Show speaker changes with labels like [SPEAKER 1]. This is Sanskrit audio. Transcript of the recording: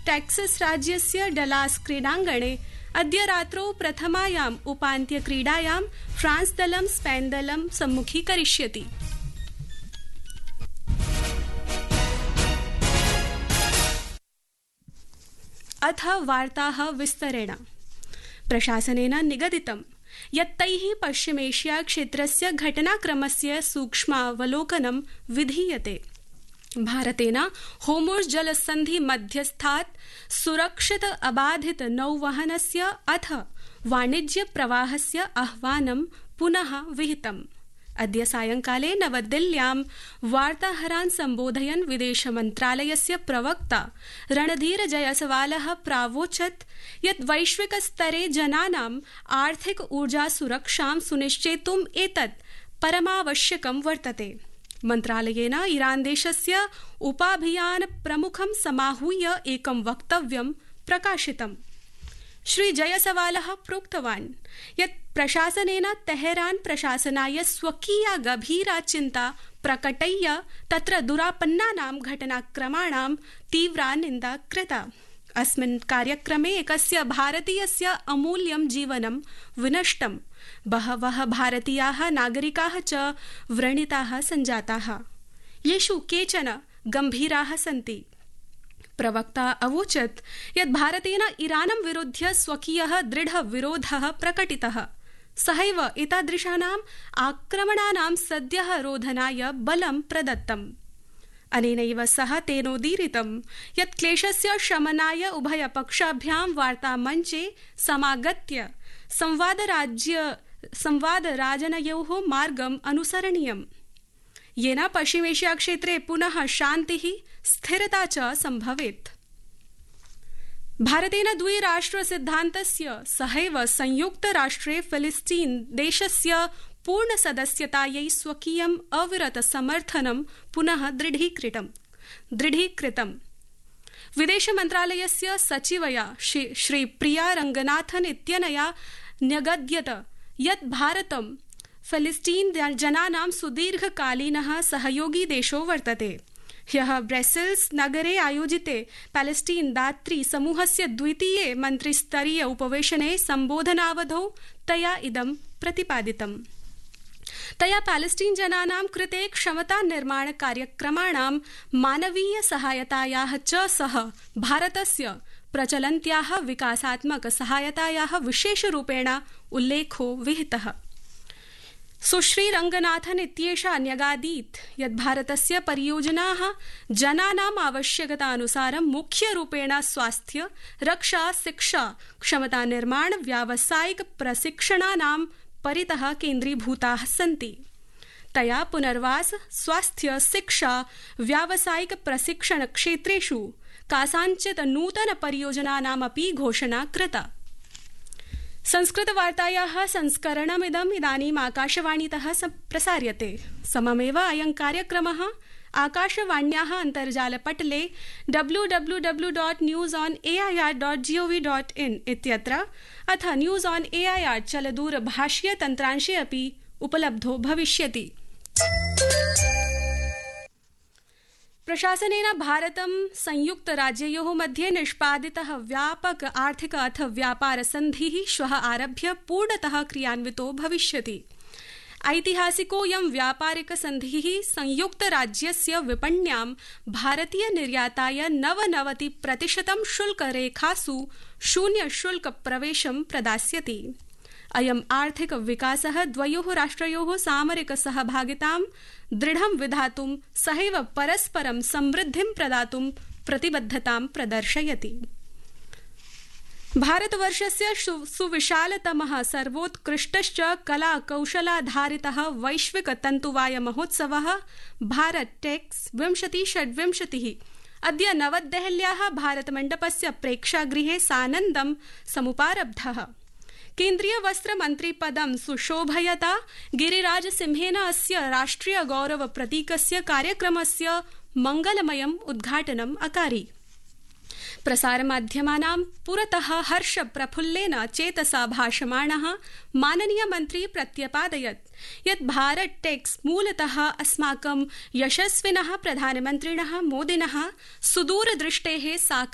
[SPEAKER 1] टेक्सास् राज्यस्य डलास् क्रीडाङ्गणे अद्य रात्रौ प्रथमायाम् उपान्त्यक्रीडायां फ्रांस दलं स्पेन दलं सम्मुखीकरिष्यति। अथ वार्ताः विस्तरेण। प्रशासनेन निगदितं यत् तैः पश्चिमेशिया क्षेत्रस्य घटनाक्रमस्य सूक्ष्मावलोकनं विधीयते। भारतेन होर्मुज़ जलसन्धि मध्यस्थात् सुरक्षित अबाधित नौवहनस्य अथ वाणिज्य प्रवाहस्य आह्वानं पुनः विहितम्। अद्य सायंकाले नवदिल्ल्यां वार्ताहरान् सम्बोधयन् विदेशमन्त्रालयस्य प्रवक्ता रणधीर जयसवालः प्रावोचत् यत् वैश्विकस्तरे जनानाम् आर्थिक ऊर्जा सुरक्षां सुनिश्चेतुम् एतत् परमावश्यकं वर्तते। मन्त्रालयेन ईरान देशस्य उपाभियान प्रमुखं समाहूय एकं वक्तव्यं प्रकाशितम्। श्री जयसवालः प्रोक्तवान् यत् प्रशासनेन तेहरान प्रशासनाय स्वकीया गभीरा चिन्ता प्रकटय्य तत्र दुरापन्नानां घटनाक्रमाणां तीव्रा निन्दा कृता। अस्मिन् कार्यक्रमे एकस्य भारतीयस्य अमूल्यं जीवनं विनष्टम्। बहवः भारतीयाः नागरिकाः च व्रणिताः सञ्जाताः, येषु केचन गम्भीराः सन्ति। प्रवक्ता अवोचत् यत् भारतेन ईरानं विरुध्य स्वकीयः दृढ विरोधः प्रकटितः। सहैव एतादृशानाम् आक्रमणानां सद्यः रोधनाय बलं प्रदत्तम्। अनेनैव सह तेनोदीरितं यत् क्लेशस्य शमनाय उभयपक्षाभ्यां वार्तामञ्चे समागत्य संवादराजनयोः मार्गम् अनुसरणीयम्, येन पश्चिमेशिया क्षेत्रे पुनः शान्तिः स्थिरता च सम्भवेत्। भारतेन द्विराष्ट्रसिद्धान्तस्य सहैव संयुक्तराष्ट्रे फिलिस्तीन देशस्य पूर्णसदस्यतायै स्वकीयम् अविरत समर्थनं पुनः दृढीकृतम्। विदेशमन्त्रालयस्य सचिवया श्री प्रिया रंगनाथन इत्यनया न्यगद्यत यत् भारतं फिलिस्तीन जनानां सुदीर्घकालीनः सहयोगी देशो वर्तते। ह्यः ब्रसेल्स नगरे आयोजिते पैलेस्टीन दात्री समूहस्य द्वितीये मन्त्रिस्तरीय उपवेशने सम्बोधनावधौ तया इदं प्रतिपादितम्। तया पैलेस्टीन जनानां कृते क्षमता निर्माण कार्यक्रमाणां मानवीय सहायतायाः च सह भारतस्य प्रचलन्त्याः विकासात्मक सहायतायाः विशेषरूपेण उल्लेखो विहितः। सुश्री रंगनाथन इत्येषा न्यगादीत् यत् भारतस्य परियोजनाः जनानाम् आवश्यकतानुसारं मुख्यरूपेण स्वास्थ्य, रक्षा, शिक्षा, क्षमता निर्माण, व्यावसायिक प्रशिक्षणानां परितः केन्द्रीभूताः सन्ति। तया पुनर्वास, स्वास्थ्य, शिक्षा, व्यावसायिक प्रशिक्षण क्षेत्रेषु कासाञ्चित् नूतन परियोजनानामपि घोषणा कृता। संस्कृतवार्तायाः संस्करणमिदम् इदानीम् आकाशवाणीतः प्रसार्यते। सममेव अयं कार्यक्रमः आकाशवाण्याः अन्तर्जालपटले www.newsonair.gov.in इत्यत्र अथ न्यूज़ ऑन एआईआर चलदूरभाषीय तन्त्रांशे अपि उपलब्धो भविष्यति। प्रशासनेन भारतं संयुक्तराज्ययोः मध्ये निष्पादितः व्यापक आर्थिक अथ व्यापार सन्धिः श्वः आरभ्य पूर्णतः क्रियान्वितो भविष्यति। ऐतिहासिकोऽयं व्यापारिक सन्धिः संयुक्तराज्यस्य विपण्यां भारतीय निर्याताय 99% शुल्करेखासु शून्य शुल्क प्रवेशं प्रदास्यति। अयम् आर्थिक विकासः द्वयोः राष्ट्रयोः सामरिक सहभागितां दृढं विधातुं सहैव परस्परं समृद्धिं प्रदातुं प्रतिबद्धतां प्रदर्शयति। भारतवर्षस्य सुविशालतमः सर्वोत्कृष्टश्च कला कौशलाधारितः वैश्विक तन्तुवाय महोत्सवः भारत टेक्स 2026 अद्य नवदेहल्याः भारतमण्डपस्य प्रेक्षागृहे सानन्दं समुपारब्धः। केन्द्रीय वस्त्र मन्त्री पदं सुशोभयता गिरिराज सिंहेन अस्य राष्ट्रिय गौरव प्रतीकस्य कार्यक्रमस्य मंगलमयम् उद्घाटनम् अकारि। प्रसारमाध्यमानां पुरतः हर्ष प्रफुल्लेन चेतसा भाषमाणः माननीय मन्त्री प्रत्यपादयत् यत् भारत टेक्स मूलतः अस्माकं यशस्विनः प्रधानमन्त्रिणः मोदिनः सुदूरदृष्टेः साकार